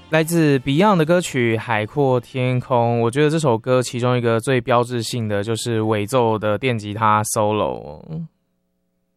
来自 Beyond 的歌曲《海阔天空》，我觉得这首歌其中一个最标志性的就是尾奏的电吉他 solo。